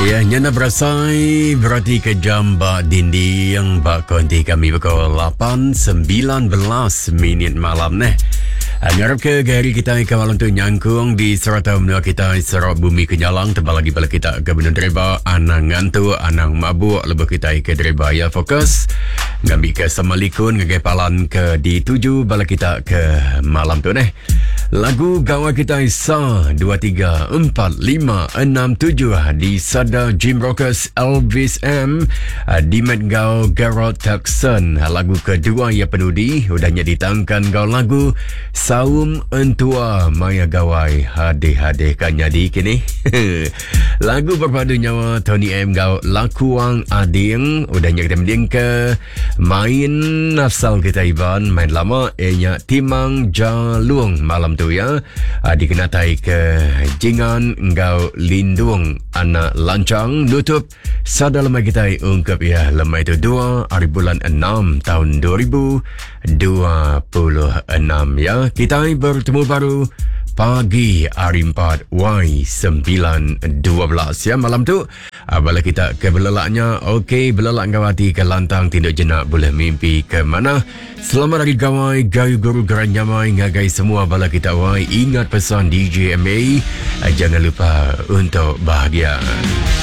Ya, nyana berasai berarti ke jam bak dindi yang bak konti kami pukul 8.19 minit malam neh. Ngarap ke gari kita ke malam tu nyangkung di serata menua kita serap bumi kenyalang tebal lagi bala kita ke benun dreba anang ngantu anang mabuk lebih kita ke dreba ya fokus ngambil ke samalikun ngagai palan ke di tuju bala kita ke malam tu neh. Lagu gawa kita Isa 234567 di Sada Jim Rockers Elvis M di Gau Garrett Tucson. Lagu kedua ya penudi udahnya ditangkan gau lagu Saum Entua Maya Gawai Hade-hade kanyadi kini. Lagu berpadu nyawa Tony M gau Lakuang Ading udahnya kita mending ke main asal kita iban main lama enya Timang Jalung malam tu ya dikenatai ke jingan engkau lindung anak lancang nutup sada lemai kita ungkap ya lemai itu 2 hari bulan 6 tahun 2026 ya kita bertemu baru pagi hari 4 Y912 ya malam tu bala kita ke belelaknya okey belelak ngawati ke lantang tindak jenak boleh mimpi ke mana. Selamat hari gawai gayu guru geran nyamai ngagai semua bala kita wai ingat pesan DJ MA jangan lupa untuk bahagia.